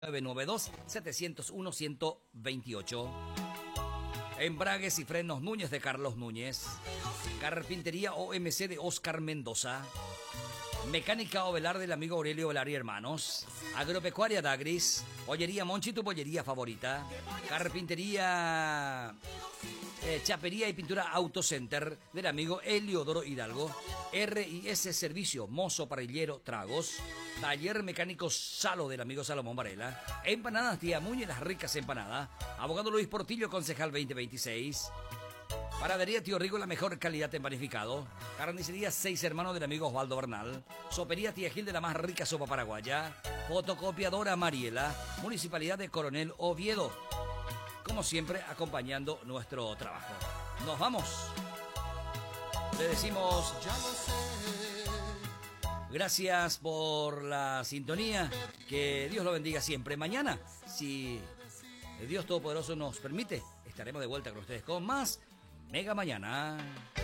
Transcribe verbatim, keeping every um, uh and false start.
nueve nueve dos, siete cero uno, uno dos ocho. Embragues y frenos Núñez de Carlos Núñez. Carpintería O M C de Oscar Mendoza. Mecánica Ovelar del amigo Aurelio Ovelar y Hermanos. Agropecuaria Dagris. Pollería Monchi, tu pollería favorita. Carpintería... Eh, chapería y pintura Auto Center del amigo Eliodoro Hidalgo. R I S Servicio, mozo parrillero Tragos. Taller mecánico Salo del amigo Salomón Varela. Empanadas Tía Muñe, las ricas empanadas. Abogado Luis Portillo, concejal veinte veintiséis. Panadería Tío Rico, la mejor calidad en panificado. Carnicería Seis Hermanos del amigo Osvaldo Bernal. Sopería Tía Gil de la más rica sopa paraguaya. Fotocopiadora Mariela. Municipalidad de Coronel Oviedo. Como siempre, acompañando nuestro trabajo. Nos vamos. Le decimos gracias por la sintonía. Que Dios lo bendiga siempre. Mañana, si Dios Todopoderoso nos permite, estaremos de vuelta con ustedes con más Mega Mañana.